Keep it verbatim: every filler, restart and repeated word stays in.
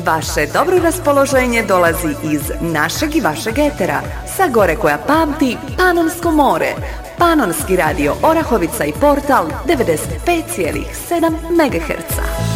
Vaše dobro raspoloženje dolazi iz našeg i vašeg etera, sa gore koja pamti Panonsko more. Panonski radio Orahovica i portal devedeset pet zarez sedam megaherca.